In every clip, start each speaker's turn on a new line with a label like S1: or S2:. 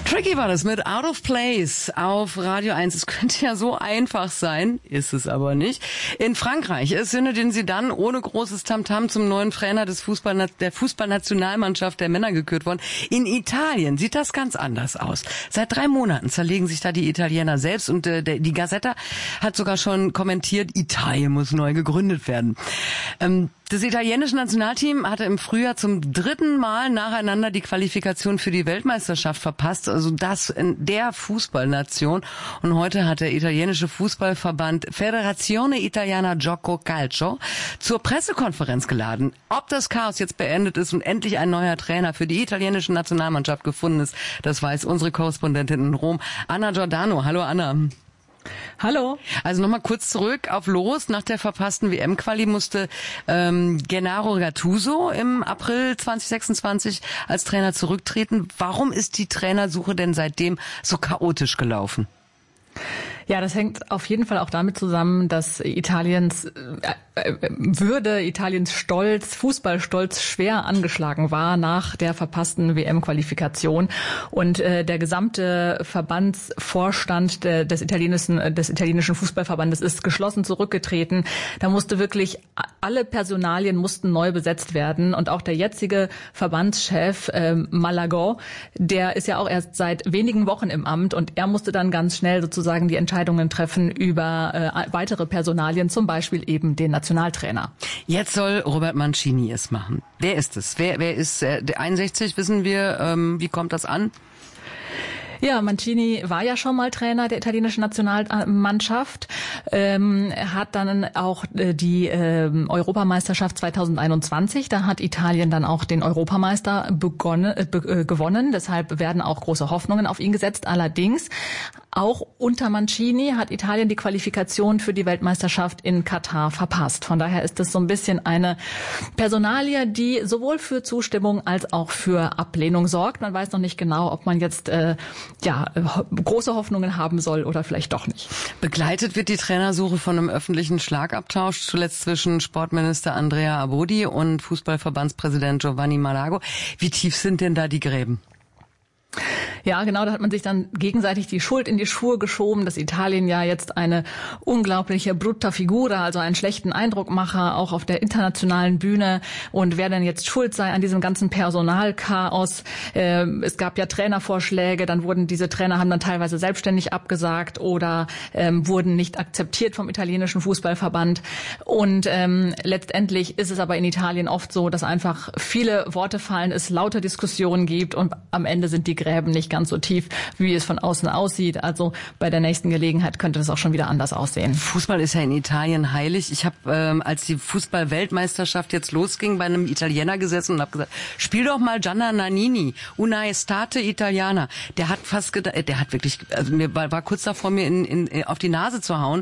S1: Tricky war das mit Out of Place auf Radio 1. Es könnte ja so einfach sein, ist es aber nicht. In Frankreich ist Zinedine Zidane ohne großes Tamtam zum neuen Trainer der Fußballnationalmannschaft der Männer gekürt worden. In Italien sieht das ganz anders aus. Seit 3 Monaten zerlegen sich da die Italiener selbst und die Gazzetta hat sogar schon kommentiert, Italien muss neu gegründet werden. Das italienische Nationalteam hatte im Frühjahr zum 3. Mal nacheinander die Qualifikation für die Weltmeisterschaft verpasst, also das in der Fußballnation. Und heute hat der italienische Fußballverband Federazione Italiana Gioco Calcio zur Pressekonferenz geladen. Ob das Chaos jetzt beendet ist und endlich ein neuer Trainer für die italienische Nationalmannschaft gefunden ist, das weiß unsere Korrespondentin in Rom, Anna Giordano. Hallo Anna.
S2: Hallo.
S1: Also nochmal kurz zurück auf Los. Nach der verpassten WM-Quali musste Gennaro Gattuso im April 2026 als Trainer zurücktreten. Warum ist die Trainersuche denn seitdem so chaotisch gelaufen?
S2: Ja, das hängt auf jeden Fall auch damit zusammen, dass Italiens Stolz, Fußballstolz schwer angeschlagen war nach der verpassten WM-Qualifikation. Und der gesamte Verbandsvorstand des italienischen Fußballverbandes ist geschlossen zurückgetreten. Da musste wirklich alle Personalien mussten neu besetzt werden. Und auch der jetzige Verbandschef Malagò, der ist ja auch erst seit wenigen Wochen im Amt und er musste dann ganz schnell sozusagen die Entscheidungen treffen über weitere Personalien, zum Beispiel eben den Nationaltrainer.
S1: Jetzt soll Robert Mancini es machen. Wer ist es? Wer ist der 61? Wissen wir, wie kommt das an?
S2: Ja, Mancini war ja schon mal Trainer der italienischen Nationalmannschaft, hat dann auch die Europameisterschaft 2021, da hat Italien dann auch den Europameister gewonnen, deshalb werden auch große Hoffnungen auf ihn gesetzt. Allerdings auch unter Mancini hat Italien die Qualifikation für die Weltmeisterschaft in Katar verpasst. Von daher ist es so ein bisschen eine Personalie, die sowohl für Zustimmung als auch für Ablehnung sorgt. Man weiß noch nicht genau, ob man jetzt große Hoffnungen haben soll oder vielleicht doch nicht.
S1: Begleitet wird die Trainersuche von einem öffentlichen Schlagabtausch, zuletzt zwischen Sportminister Andrea Abodi und Fußballverbandspräsident Giovanni Malago. Wie tief sind denn da die Gräben?
S2: Ja, genau, da hat man sich dann gegenseitig die Schuld in die Schuhe geschoben, dass Italien ja jetzt eine unglaubliche brutta figura, also einen schlechten Eindruck mache, auch auf der internationalen Bühne. Und wer denn jetzt schuld sei an diesem ganzen Personalchaos? Es gab ja Trainervorschläge, dann wurden diese Trainer haben dann teilweise selbstständig abgesagt oder wurden nicht akzeptiert vom italienischen Fußballverband. Und letztendlich ist es aber in Italien oft so, dass einfach viele Worte fallen, es lauter Diskussionen gibt und am Ende sind die Gräben nicht ganz so tief, wie es von außen aussieht. Also bei der nächsten Gelegenheit könnte das auch schon wieder anders aussehen.
S1: Fußball ist ja in Italien heilig. Ich habe, als die Fußball-Weltmeisterschaft jetzt losging, bei einem Italiener gesessen und habe gesagt, spiel doch mal Gianna Nannini, Una Estate Italiana. Der hat fast der hat wirklich, also mir war kurz davor, mir auf die Nase zu hauen.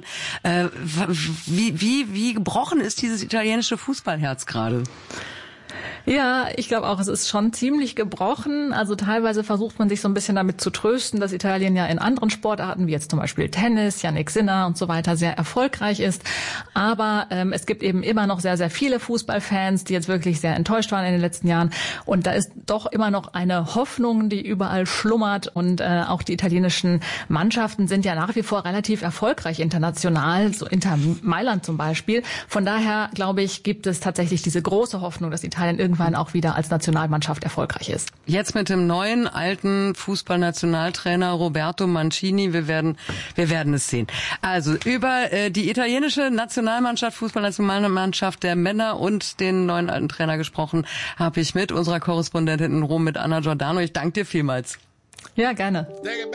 S1: Wie gebrochen ist dieses italienische Fußballherz gerade?
S2: Ja, ich glaube auch, es ist schon ziemlich gebrochen. Also teilweise versucht man sich so ein bisschen damit zu trösten, dass Italien ja in anderen Sportarten, wie jetzt zum Beispiel Tennis, Jannik Sinner und so weiter, sehr erfolgreich ist. Aber es gibt eben immer noch sehr, sehr viele Fußballfans, die jetzt wirklich sehr enttäuscht waren in den letzten Jahren. Und da ist doch immer noch eine Hoffnung, die überall schlummert. Und auch die italienischen Mannschaften sind ja nach wie vor relativ erfolgreich international, so Inter Mailand zum Beispiel. Von daher, glaube ich, gibt es tatsächlich diese große Hoffnung, dass Italien irgendwann auch wieder als Nationalmannschaft erfolgreich ist.
S1: Jetzt mit dem neuen, alten Fußballnationaltrainer Roberto Mancini, wir werden es sehen. Also über die italienische Nationalmannschaft, Fußballnationalmannschaft der Männer und den neuen alten Trainer gesprochen, habe ich mit unserer Korrespondentin in Rom, mit Anna Giordano. Ich danke dir vielmals.
S2: Ja, gerne.